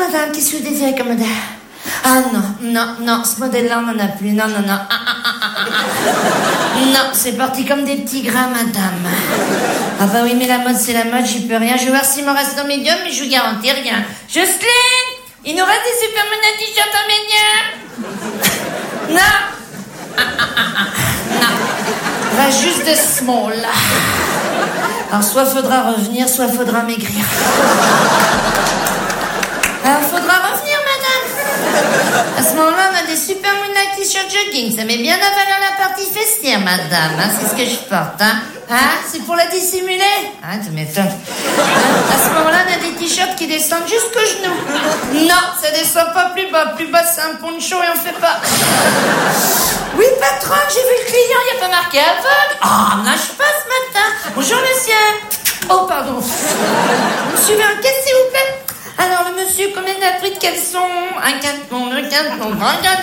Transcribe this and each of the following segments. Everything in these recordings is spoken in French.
madame, qu'est-ce que vous désirez comme modèle? Ah non, ce modèle-là, on n'en a plus. Non. Non, c'est parti comme des petits grains, madame. Ah bah oui, mais la mode, c'est la mode, j'y peux rien. Je vais voir s'il me reste dans mes médium, mais je vous garantis rien. Jocelyne, il nous reste des Superman à t-shirt en médium? Non. Non. Va juste de small. Alors, soit faudra revenir, soit faudra maigrir. Alors, faudra revenir, madame. À ce moment-là, on a des super moonlight t-shirt jogging. Ça met bien à valeur la partie festière, madame. Hein, c'est ce que je porte, hein. Hein, c'est pour la dissimuler. Hein, tu m'étonnes. À ce moment-là, on a des t-shirts qui descendent jusqu'aux genoux. Non, ça descend pas plus bas. Plus bas, c'est un poncho et on fait pas. Oui, patron, j'ai vu le client, il n'y a pas marqué aveugle. Oh, nage pas ce matin. Bonjour, monsieur. Oh, pardon. Vous suivez un caisse, s'il vous plaît? Alors, le monsieur, combien il a pris de caleçons? Un caleçon, deux caleçons,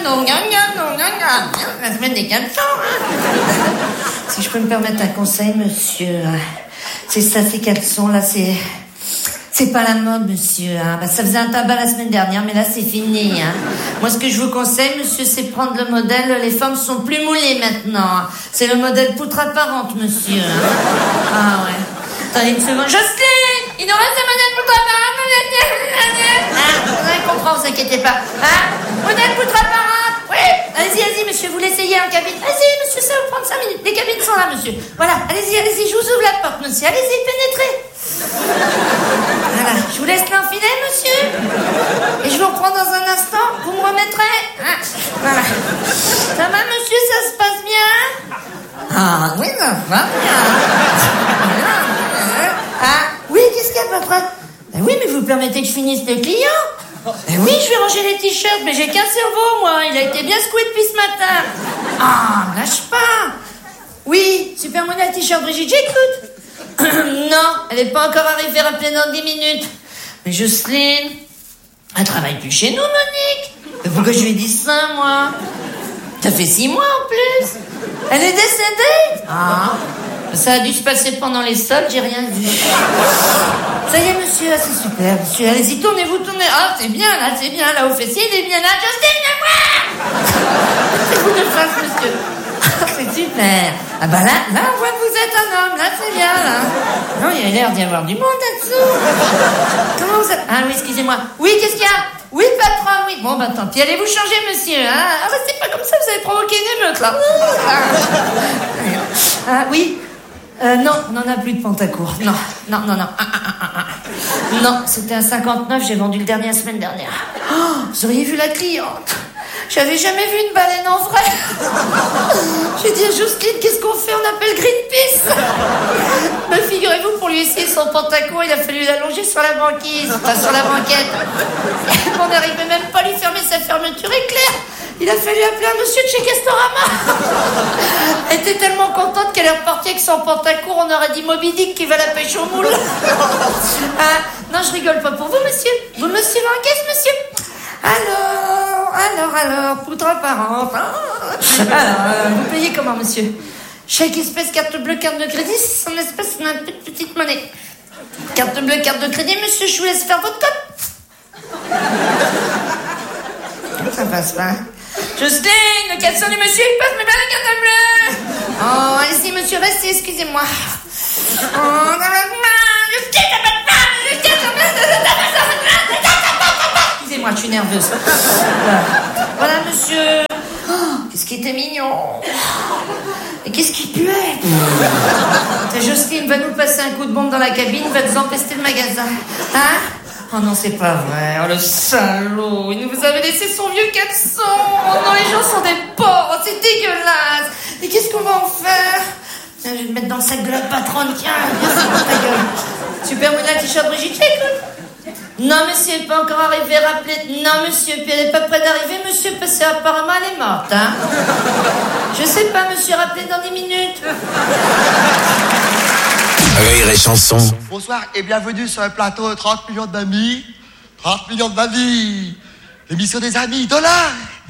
la semaine des caleçons, hein. Si je peux me permettre un conseil, monsieur, c'est ça, ces caleçons-là, c'est pas la mode, monsieur, hein. Bah, ça faisait un tabac la semaine dernière, mais là, c'est fini, hein. Moi, ce que je vous conseille, monsieur, c'est prendre le modèle, les femmes sont plus moulées maintenant. C'est le modèle poutre apparente, monsieur, hein. Ah, ouais. Attendez une seconde. Jocelyne, il nous reste un modèle poutre apparente. On comprend, vous inquiétez pas. Hein? Modèle poutre apparente. Oui. Allez-y, monsieur, vous l'essayez en cabine. Allez-y, monsieur, ça va prendre 5 minutes. Les cabines sont là, monsieur. Voilà, allez-y, je vous ouvre la porte, monsieur. Allez-y, pénétrez. Voilà, je vous laisse l'enfiler, monsieur. Et je vous reprends dans un instant. Vous me remettrez. Hein? Voilà. Ça va, monsieur, ça se passe bien? Ah, oui, ça va bien. Ah, oui, qu'est-ce qu'il y a, patron? Ben oui, mais vous permettez que je finisse le client? Ben oui, je vais ranger les t-shirts, mais j'ai qu'un cerveau, moi. Il a été bien secoué depuis ce matin. Ah, lâche pas. Oui, Super Moonlight t-shirt Brigitte, j'écoute. Non, elle n'est pas encore arrivée, rappelez dans 10 minutes. Mais Jocelyne, elle travaille plus chez nous, Monique. Mais pourquoi je lui ai dit ça, moi? Ça fait 6 mois en plus. Elle est décédée? Ah, ça a dû se passer pendant les soldes, j'ai rien vu. Ça y est, monsieur, c'est super, monsieur. Allez-y, tournez-vous. Ah, c'est bien, là, au fessier, il est bien là. Jocelyne, viens voir. C'est vous de face, monsieur. C'est super. Ah bah là, on voit que vous êtes un homme. Là, c'est bien, là. Non, il y a l'air d'y avoir du monde là-dessous. Comment vous êtes? Ah oui, excusez-moi. Oui, qu'est-ce qu'il y a? Oui, patron, oui. Bon, bah tant pis, allez vous changer, monsieur. Hein? Ah bah c'est pas comme ça, vous avez provoqué une émeute, là. Ah oui. Non, on n'en a plus de Pantacourt. Non. Non, c'était un 59, j'ai vendu le dernier la semaine dernière. Oh, vous auriez vu la cliente. J'avais jamais vu une baleine en vrai. J'ai dit à Jocelyne, qu'est-ce qu'on fait? On appelle Greenpeace. Mais figurez-vous, pour lui essayer son Pantacourt, il a fallu l'allonger sur la banquise, enfin sur la banquette. On n'arrivait même pas à lui fermer sa fermeture éclair. Il a fallu appeler un monsieur de chez Castorama. Elle était tellement contente qu'elle est repartie avec son Pantacourt, on aurait dit Moby Dick qui va la pêche au moule. Non, je rigole pas pour vous, monsieur. Vous me suivez en caisse, monsieur? Alors, poutre apparente. Alors, vous payez comment, monsieur? Chèque espèce, carte bleue, carte de crédit, c'est en espèce, on a une petite monnaie. Carte bleue, carte de crédit, monsieur, je vous laisse faire votre code. Ça passe pas. Jocelyne, le caleçon du monsieur, il passe, mais pas la carte bleue. Oh, allez-y, monsieur, restez, excusez-moi. Excusez-moi, je suis nerveuse. Voilà, monsieur. Oh, qu'est-ce qui était mignon. Et qu'est-ce qui puait. Jocelyne va nous passer un coup de bombe dans la cabine, va nous empester le magasin. Hein? Oh non, c'est pas vrai. Oh, le salaud. Il nous avait laissé son vieux caleçon. Oh non, les gens sont des porcs. C'est dégueulasse. Et qu'est-ce qu'on va en faire? Tiens, je vais te mettre dans le sac de la patronne. Tiens, viens, c'est ta gueule. Super Moonlight t-shirt Brigitte, écoute. Non, monsieur, elle n'est pas encore arrivée. Rappelez. Non, monsieur, puis elle n'est pas près d'arriver, monsieur, parce qu'apparemment, elle est morte, hein. Je sais pas, monsieur, rappelez dans 10 minutes. Rire et chanson. Bonsoir et bienvenue sur un plateau de 30 millions d'amis. 30 millions d'amis. L'émission des amis. Dollars.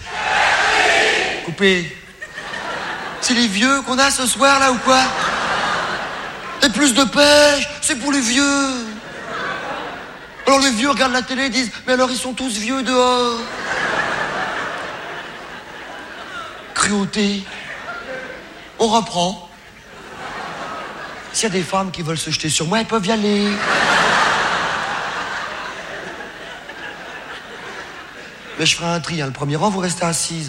Coupé. C'est les vieux qu'on a ce soir là ou quoi? Et plus de pêche, c'est pour les vieux. Alors les vieux regardent la télé et disent « Mais alors ils sont tous vieux dehors !» Cruauté. On reprend. S'il y a des femmes qui veulent se jeter sur moi, elles peuvent y aller. Mais je ferai un tri, hein. Le premier rang, vous restez assise.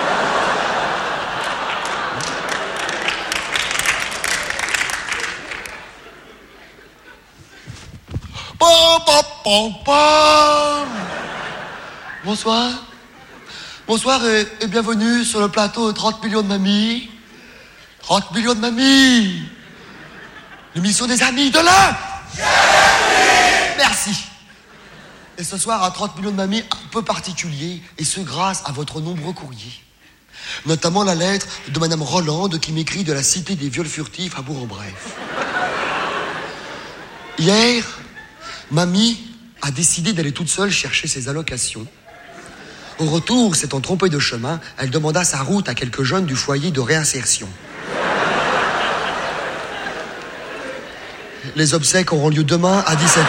Bonsoir. Bonsoir et bienvenue sur le plateau de 30 millions de mamies. 30 millions de mamies. L'émission des amis de l'un. Merci. Et ce soir, à 30 millions de mamies, un peu particulier, et ce grâce à votre nombreux courriers. Notamment la lettre de Madame Rolande qui m'écrit de la cité des viols furtifs à Bourg-en-Bref. Hier, mamie a décidé d'aller toute seule chercher ses allocations. Au retour, s'étant trompée de chemin, elle demanda sa route à quelques jeunes du foyer de réinsertion. Les obsèques auront lieu demain à 17h.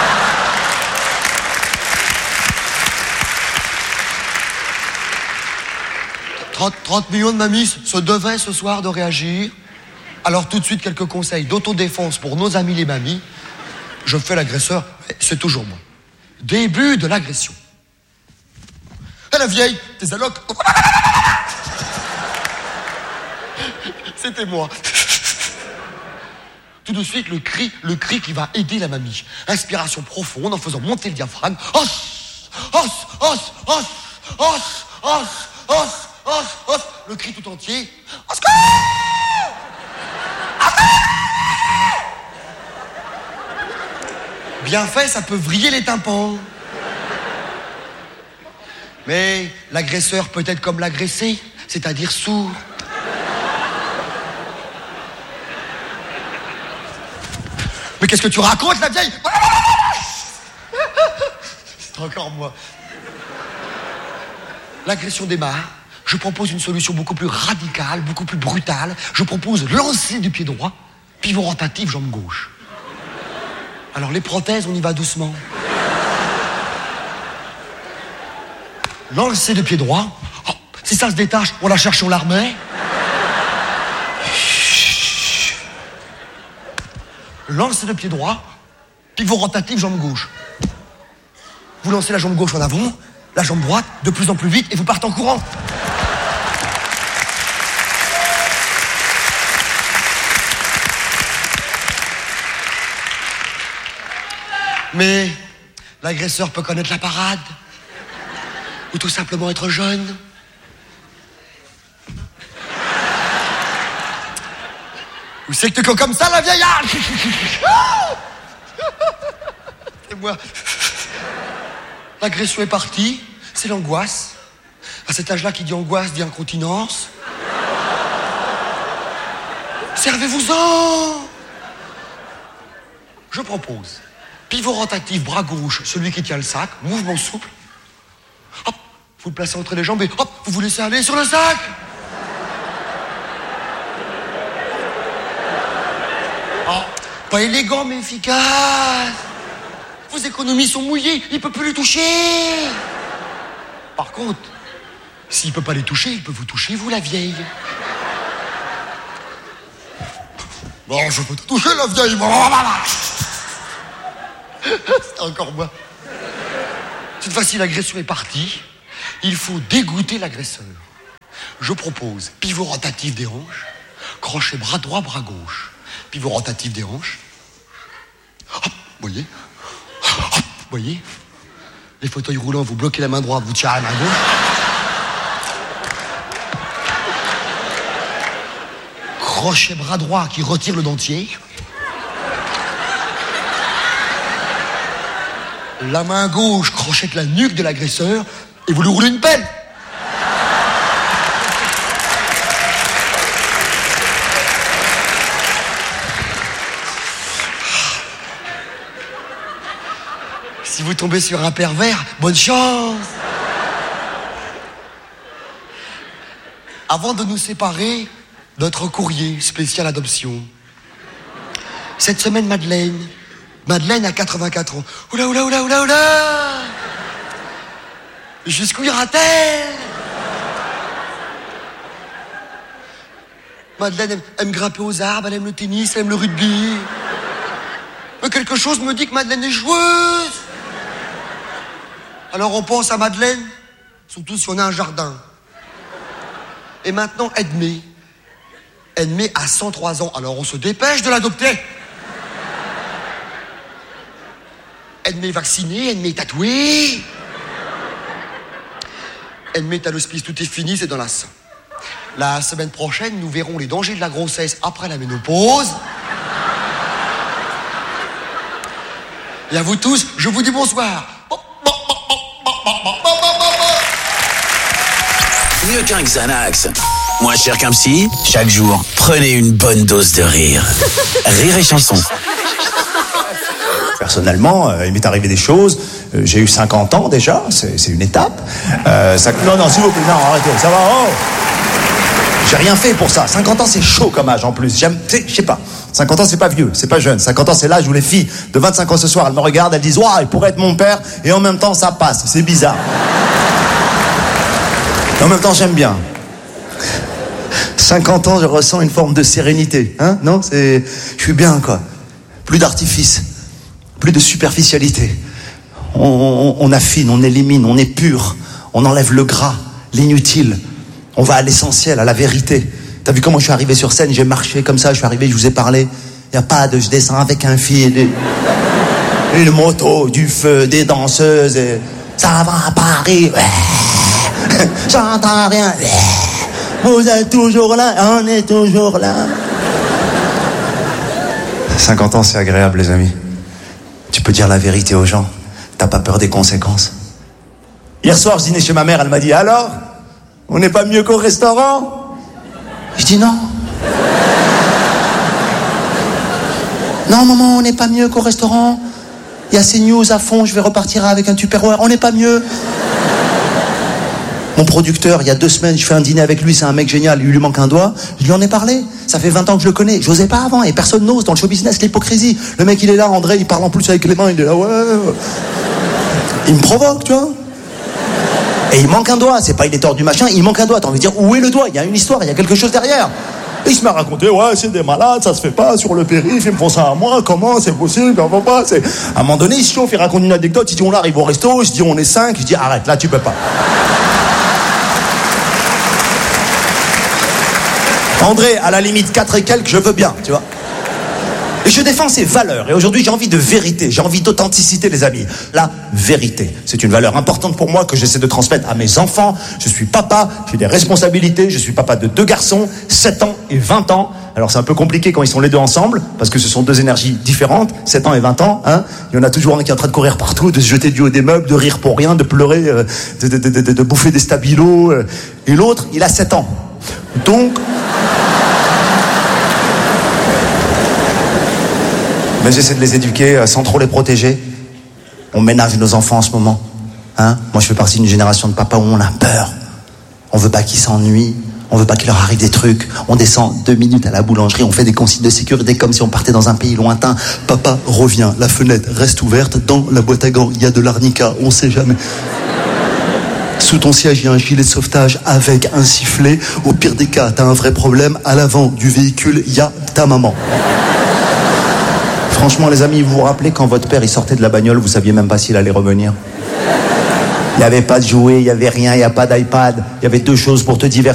30 millions de mamies se devaient ce soir de réagir. Alors tout de suite, quelques conseils d'autodéfense pour nos amis les mamies. Je fais l'agresseur, c'est toujours moi. Début de l'agression. Et la vieille, tes allocs. C'était moi. Tout de suite, le cri qui va aider la mamie. Inspiration profonde en faisant monter le diaphragme. Os, os, os, os, os, os, os, os, os. Le cri tout entier. Os. Bien fait, ça peut vriller les tympans. Mais l'agresseur peut être comme l'agressé, c'est-à-dire sourd. Mais qu'est-ce que tu racontes, la vieille? C'est encore moi. L'agression démarre. Je propose une solution beaucoup plus radicale, beaucoup plus brutale. Je propose lancer du pied droit, pivot rotatif, jambe gauche. Alors les prothèses, on y va doucement. Lancer de pied droit. Oh, si ça se détache, on la cherche, on la remet. Lancer de pied droit, pivot rotatif, jambe gauche. Vous lancez la jambe gauche en avant, la jambe droite de plus en plus vite et vous partez en courant. Mais l'agresseur peut connaître la parade. Ou tout simplement être jeune. Ou c'est que t'es comme ça, la vieillarde? C'est moi. L'agression est partie, c'est l'angoisse. À cet âge-là, qui dit angoisse, dit incontinence. Servez-vous-en. Je propose pivot rotatif, bras gauche, celui qui tient le sac, mouvement souple. Hop, vous le placez entre les jambes et hop, vous vous laissez aller sur le sac. Oh, pas élégant mais efficace. Vos économies sont mouillées, il ne peut plus les toucher. Par contre, s'il ne peut pas les toucher, il peut vous toucher, vous la vieille. Bon, je peux te toucher la vieille. C'est encore moi. Cette fois-ci, l'agression est partie. Il faut dégoûter l'agresseur. Je propose pivot rotatif des hanches, crochet bras droit, bras gauche. Pivot rotatif des hanches. Hop, voyez. Hop, voyez. Les fauteuils roulants, vous bloquez la main droite, vous tirez la main gauche. Crochet bras droit qui retire le dentier. La main gauche crochette la nuque de l'agresseur et vous lui roulez une pelle. Si vous tombez sur un pervers, bonne chance. Avant de nous séparer, notre courrier spécial adoption. Cette semaine, Madeleine, Madeleine a 84 ans. Oula, oula, oula, oula, oula. Jusqu'où ira-t-elle? Madeleine aime grimper aux arbres, elle aime le tennis, elle aime le rugby. Mais quelque chose me dit que Madeleine est joueuse. Alors on pense à Madeleine, surtout si on a un jardin. Et maintenant, Edmé. Edmé a 103 ans, alors on se dépêche de l'adopter. Edmé est vacciné, Edmé est tatoué. Edmé est à l'hospice, tout est fini, c'est dans la sang. La semaine prochaine, nous verrons les dangers de la grossesse après la ménopause. Et à vous tous, je vous dis bonsoir. Mieux qu'un Xanax, moins cher qu'un psy, chaque jour, prenez une bonne dose de rire. Rire et chanson. Personnellement, il m'est arrivé des choses. J'ai eu 50 ans déjà, c'est une étape. Non, s'il vous plaît, non, arrêtez, ça va. Oh. J'ai rien fait pour ça. 50 ans, c'est chaud comme âge en plus. Je sais pas. 50 ans, c'est pas vieux, c'est pas jeune. 50 ans, c'est l'âge où les filles de 25 ans ce soir, elles me regardent, elles disent « Waouh, il pourrait être mon père » et en même temps, ça passe. C'est bizarre. Et en même temps, j'aime bien. 50 ans, je ressens une forme de sérénité. Hein? Non, je suis bien, quoi. Plus d'artifice. Plus de superficialité. On affine, on élimine, on épure. On enlève le gras, l'inutile. On va à l'essentiel, à la vérité. T'as vu comment je suis arrivé sur scène? J'ai marché comme ça, je suis arrivé, je vous ai parlé. Y a pas de je descends avec un fil, une moto, du feu, des danseuses. Et ça va à Paris. J'entends rien. Vous êtes toujours là, on est toujours là. 50 ans, c'est agréable, les amis. Tu peux dire la vérité aux gens. T'as pas peur des conséquences. Hier soir, je dînais chez ma mère, elle m'a dit « Alors, on n'est pas mieux qu'au restaurant ?» Je dis « Non. » Non, maman, on n'est pas mieux qu'au restaurant. Il y a CNews à fond, je vais repartir avec un Tupperware. On n'est pas mieux. Mon producteur, il y a 2 semaines, je fais un dîner avec lui, c'est un mec génial, il lui manque un doigt. Je lui en ai parlé. Ça fait 20 ans que je le connais. J'osais pas avant et personne n'ose dans le show business, l'hypocrisie. Le mec, il est là, André, il parle en plus avec les mains, il est là, ouais. Il me provoque, tu vois. Et il manque un doigt, c'est pas il est tordu machin, il manque un doigt. T'as envie de dire, où est le doigt? Il y a une histoire, il y a quelque chose derrière. Et il se m'a raconté, ouais, c'est des malades, ça se fait pas sur le périph', ils me font ça à moi, comment, c'est possible, on va pas, c'est... À un moment donné, il se chauffe, il raconte une anecdote, il dit, on arrive au resto, je dis, on est 5, je dis, arrête, là, tu peux pas. André, à la limite 4 et quelques, je veux bien, tu vois. Et je défends ces valeurs. Et aujourd'hui, j'ai envie de vérité, j'ai envie d'authenticité, les amis. La vérité, c'est une valeur importante pour moi que j'essaie de transmettre à mes enfants. Je suis papa, j'ai des responsabilités, je suis papa de 2 garçons, 7 ans et 20 ans. Alors c'est un peu compliqué quand ils sont les 2 ensemble, parce que ce sont 2 énergies différentes, 7 ans et 20 ans. Hein. Il y en a toujours un qui est en train de courir partout, de se jeter du haut des meubles, de rire pour rien, de pleurer, de bouffer des stabilos. Et l'autre, il a 7 ans. Donc... Mais j'essaie de les éduquer sans trop les protéger. On ménage nos enfants en ce moment. Hein? Moi, je fais partie d'une génération de papas où on a peur. On veut pas qu'ils s'ennuient. On veut pas qu'il leur arrive des trucs. On descend 2 minutes à la boulangerie. On fait des consignes de sécurité comme si on partait dans un pays lointain. Papa revient. La fenêtre reste ouverte. Dans la boîte à gants, il y a de l'arnica. On sait jamais. Sous ton siège, il y a un gilet de sauvetage avec un sifflet. Au pire des cas, t'as un vrai problème. À l'avant du véhicule, il y a ta maman. Franchement, les amis, vous vous rappelez quand votre père il sortait de la bagnole, vous saviez même pas s'il allait revenir. Il n'y avait pas de jouets, il n'y avait rien, il n'y a pas d'iPad. Il y avait 2 choses pour te divertir.